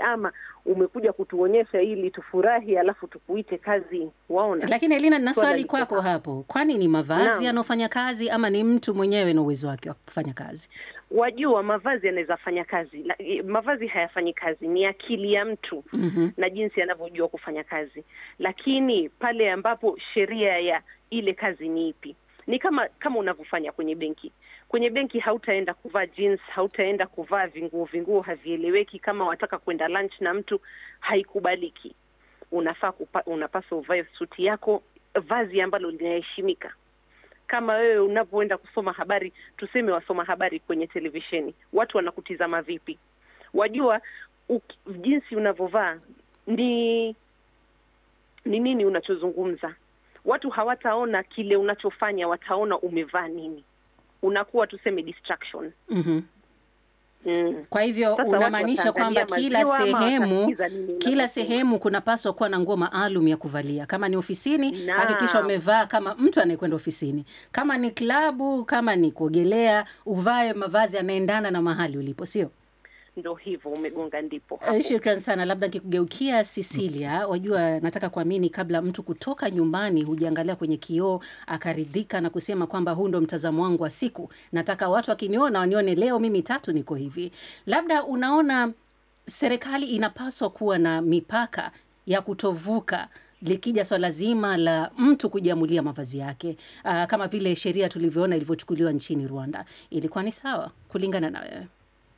ama umekuja kutuonyesha ili tufurahi alafu tukuite kazi, waona. Lakini Elina, nina swali kwako hapo. Kwani ni mavazi yanofanya kazi ama ni mtu mwenyewe na uwezo wake wa kufanya kazi? Wajua, mavazi yanaweza fanya kazi. Mavazi hayafanyi kazi, ni akili ya mtu na jinsi anavyojua kufanya kazi. Lakini pale ambapo sheria ya ile kazi ni ipi? Ni kama unavyofanya kwenye benki. Kwenye benki hautaenda kuvaa jeans, hautaenda kuvaa vinguo havieleweki. Kama wataka kwenda lunch na mtu, haikubaliki. Unapaswa uvae suti yako, vazi ambalo linaheshimika. Kama wewe unapoenda kusoma habari, tuseme wasoma habari kwenye televisheni, watu wanakutizama vipi? Wajua jinsi unavovaa ni nini unachozungumza. Watu hawataona kile unachofanya, wataona umevaa nini. Unakuwa tuseme distraction. Kwa hivyo unamaanisha kwamba kila sehemu kunapaswa kuwa na nguo maalum ya kuvalia. Kama ni ofisini, hakikisha umevaa kama mtu anayekwenda ofisini. Kama ni klabu, kama ni kuogelea, uvae mavazi yanaendana na mahali ulipo, sio? Ndio hivyo, umegonga ndipo. Shukrani sana. Labda nikikugeukia Cecilia, wajua nataka kuamini kabla mtu kutoka nyumbani hujiangalia kwenye kioo akaridhika na kusema kwamba huu ndo mtazamo wangu wa siku. Nataka watu wakiniona wanione leo mimi Tatu niko hivi. Labda unaona serikali inapaswa kuwa na mipaka ya kutovuka likija swala zima la mtu kujiamulia mavazi yake. Kama vile sheria tulivyoona ilivyochukuliwa nchini Rwanda. Ilikuwa ni sawa kulingana na wewe?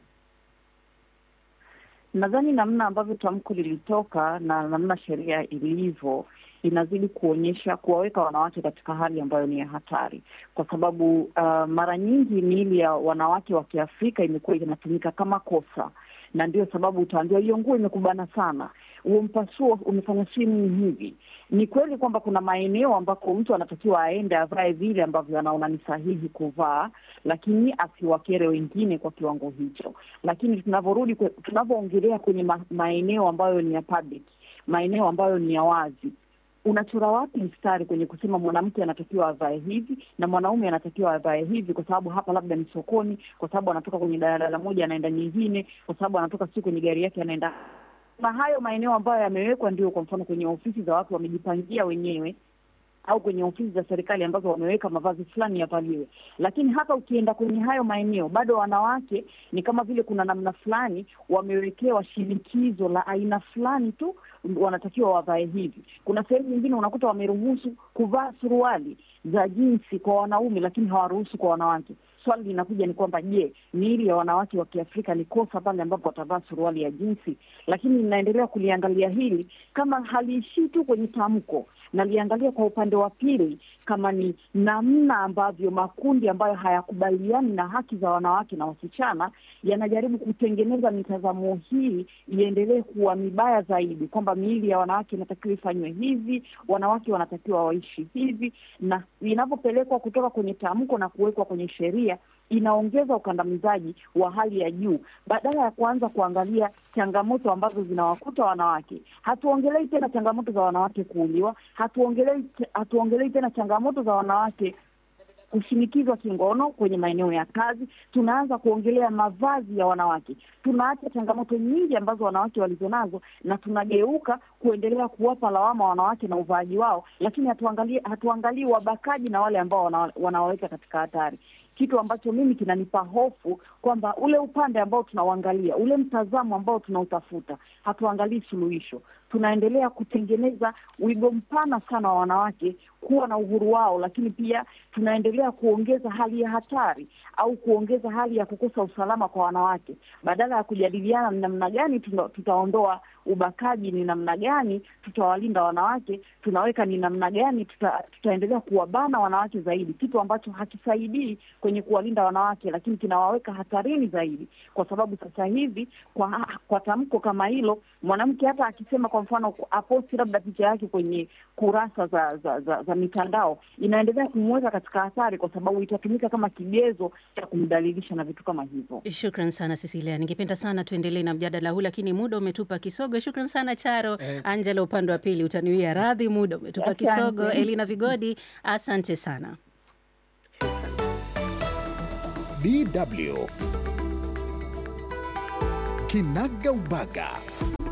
Nadhani namna ambavyo tamko lilitoka na namna sheria ilivyo inazidi kuonyesha kuwaweka wanawake katika hali ambayo ni ya hatari, kwa sababu mara nyingi miili ya wanawake wa Kiafrika imekuwa inatumika kama kosa, na ndio sababu utaambiwa hiyo nguo imekubana sana, huo mpasuo umefanya simu hivi. Ni kweli kwamba kuna maeneo ambako mtu anatakiwa aende avae vile ambavyo anaona ni sahihi kuvaa, lakini asiwakere wengine kwa kiwango hicho. Lakini tunavyoongelea kwenye maeneo ambayo ni ya public, maeneo ambayo ni ya wazi, unachora wapi mstari kwenye kusema mwanamke anatakiwa avae hivi na mwanaume anatakiwa avae hivi? Kwa sababu hapa labda ni sokoni, kwa sababu anatoka kwenye daladala moja anaenda nyingine, kwa sababu anatoka si kwenye gari yake anaenda. Na hayo maeneo ambayo yamewekwa ndio, kwa mfano kwenye ofisi za watu wamejipangia wenyewe, au kwenye ofisi za serikali ambazo wameweka mavazi fulani yavaliwe. Lakini hata ukienda kwenye hayo maeneo, bado wanawake ni kama vile kuna namna fulani wamewekewa shinikizo la aina fulani tu wanatakiwa wavae hivi. Kuna sehemu nyingine unakuta wameruhusu kuvaa suruali za jinsi kwa wanaume, lakini hawaruhusu kwa wanawake. Swali linakuja ni kwamba je, miili ya wanawake wa Kiafrika ni kosa pale ambapo watavaa suruali ya jinsi? Lakini ninaendelea kuliangalia hili kama haliishi tu kwenye tamko, na liangalia kwa upande wa pili kama ni namna ambavyo makundi ambayo hayakubaliani na haki za wanawake na wasichana yanajaribu kutengeneza mitazamo hii iendelee kuwa mibaya zaidi, kwamba miili ya wanawake inatakiwa ifanywe hivi, wanawake wanatakiwa waishi hivi, na inapopelekwa kutoka kwenye tamko na kuwekwa kwenye sheria inaongeza ukandamizaji wa hali ya juu, badala ya kuanza kuangalia changamoto ambazo zinawakuta wanawake. Hatuongelei tena changamoto za wanawake kuuliwa, hatuongelei tena changamoto za wanawake kushinikizwa kingono kwenye maeneo ya kazi. Tunaanza kuongelea mavazi ya wanawake. Tunaacha changamoto nyingi ambazo wanawake walizonazo na tunageuka kuendelea kuwapa lawama wanawake na uvaaji wao, lakini hatuangalii wabakaji na wale ambao wanawaweka katika hatari. Kitu ambacho mimi kinanipa hofu kwamba ule upande ambao tunauangalia, ule mtazamo ambao tunautafuta, hatuangalii suluhisho. Tunaendelea kutengeneza wigo mpana sana wa wanawake kuwa na uhuru wao, lakini pia tunaendelea kuongeza hali ya hatari au kuongeza hali ya kukosa usalama kwa wanawake. Badala ya kujadiliana ni namna gani tutaondoa ubakaji, ni namna gani tutawalinda wanawake, tunaweka ni namna gani tutaendelea kuwabana wanawake zaidi, kitu ambacho hakisaidii kwenye kuwalinda wanawake, lakini kinawaweka hatarini zaidi. Kwa sababu sasa hivi kwa tamko kama hilo, mwanamke hata akisema kwa mfano aposti labda picha yake kwenye kurasa za mitandao, inaendelea kumweka katika hatari, kwa sababu itatumika kama kigezo cha kumdalilisha na vitu kama hivyo. Shukran sana Cecilia. Ningependa sana tuendelee na mjadala huu, lakini muda umetupa kisogo. Shukran sana Charo. Angela upande wa pili utaniwia radhi, muda umetupa kisogo. Elina Vigodi, asante sana. DW Kinaga Ubaga.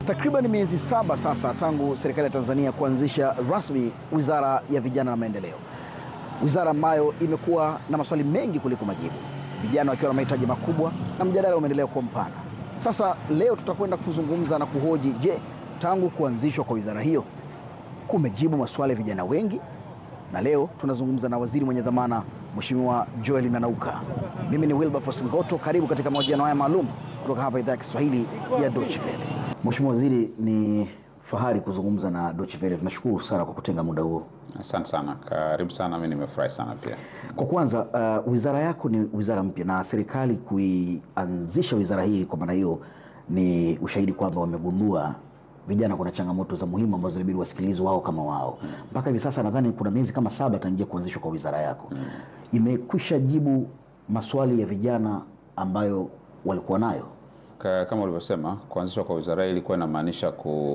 Takriban miezi 7 sasa tangu serikali ya Tanzania kuanzisha rasmi Wizara ya Vijana na Maendeleo, wizara ambayo imekuwa na maswali mengi kuliko majibu, vijana wakiwa na mahitaji makubwa na mjadala umeendelea kuwa mpana. Sasa leo tutakwenda kuzungumza na kuhoji, je, tangu kuanzishwa kwa wizara hiyo kumejibu maswali ya vijana wengi? Na leo tunazungumza na waziri mwenye dhamana Mheshimiwa Joel Nanauka. Mimi ni Wilberforce Ngoto, karibu katika mahojiano haya maalum kutoka hapa idhaa ya Kiswahili ya Deutsche Welle. Mheshimiwa Waziri, ni fahari kuzungumza na Deutsche Welle. Tunashukuru sana kwa kutenga muda huo. Asante sana. Karibu sana, mimi nimefurahi sana pia. Kwa kwanza, wizara yako ni wizara mpya na serikali kuianzisha wizara hii, kwa maana hiyo ni ushahidi kwamba wamegundua vijana kuna changamoto za muhimu ambazo inabidi wasikilizwe wao kama wao. Mpaka hivi sasa nadhani kuna miezi kama 7 tangia kuanzishwa kwa wizara yako. Imekwisha jibu maswali ya vijana ambayo walikuwa nayo? Kama ulivyosema, kuanzishwa kwa wizara hii ilikuwa inamaanisha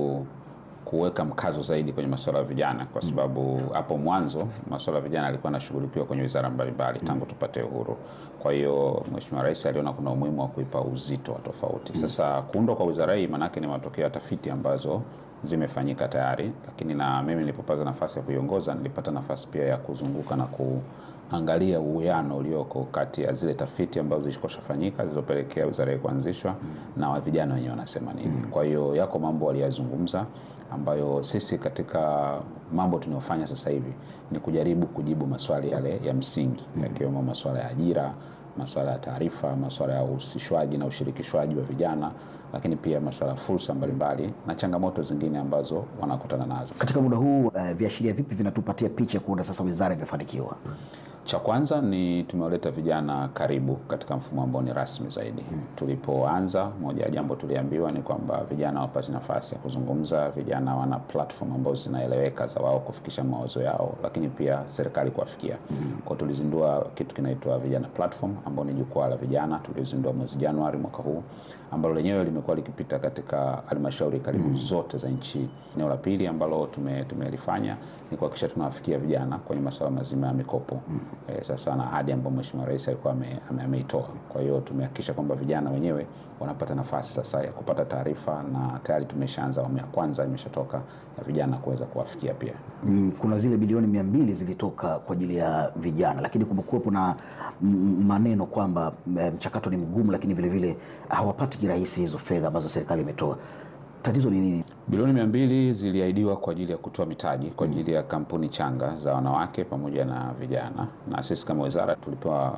kuweka mkazo zaidi kwenye masuala ya vijana, kwa sababu hapo mwanzo masuala ya vijana yalikuwa yanashughulikiwa kwenye wizara mbalimbali tangu tupate uhuru. Kwa hiyo Mheshimiwa Rais aliona kuna umuhimu wa kuipa uzito wa tofauti. Sasa kuundwa kwa wizara hii maana yake ni matokeo ya tafiti ambazo zimefanyika tayari, lakini na mimi nilipopata nafasi ya kuiongoza nilipata nafasi pia ya kuzunguka na kuangalia uwiano ulioko kati ya zile tafiti ambazo zilikoshafanyika zilizopelekea wizara hii kuanzishwa na vijana wenyewe wanasema nini. Kwa hiyo yako mambo waliyazungumza ambayo sisi katika mambo tunayofanya sasa hivi ni kujaribu kujibu maswali yale ya msingi, yakiwemo maswala ya ajira, maswala ya taarifa, maswala ya uhusishwaji na ushirikishwaji wa vijana, lakini pia maswala ya fursa mbalimbali na changamoto zingine ambazo wanakutana nazo. Katika muda huu viashiria vipi vinatupatia picha kuona sasa wizara imefanikiwa? Cha kwanza ni tumewaleta vijana karibu katika mfumo ambao ni rasmi zaidi. Tulipoanza, moja ya jambo tuliambiwa ni kwamba vijana wapate nafasi ya kuzungumza, vijana wana platform ambazo zinaeleweka za wao kufikisha mawazo yao, lakini pia serikali kuwafikia. Kwa tulizindua kitu kinaitwa Vijana Platform, ambao ni jukwaa la vijana, tulizindua mwezi Januari mwaka huu, ambalo lenyewe limekuwa likipita katika halmashauri karibu zote za nchi. Eneo la pili ambalo tumelifanya ni kuhakikisha tunawafikia vijana kwenye masuala mazima ya mikopo. Sasa na ahadi ambayo Mheshimiwa Rais alikuwa ameitoa. Kwa hiyo tumehakikisha kwamba vijana wenyewe wanapata nafasi sasa ya kupata taarifa, na tayari tumeshaanza awamu ya kwanza imeshatoka ya vijana kuweza kuwafikia pia. Kuna zile bilioni 200 zilitoka kwa ajili ya vijana, lakini kumekuwepo na maneno kwamba mchakato ni mgumu, lakini vile vile hawapati kirahisi hizo fedha ambazo serikali imetoa. Tatizo ni nini? Bilioni 200 ziliahidiwa kwa ajili ya kutoa mitaji kwa ajili ya kampuni changa za wanawake pamoja na vijana, na sisi kama wizara tulipewa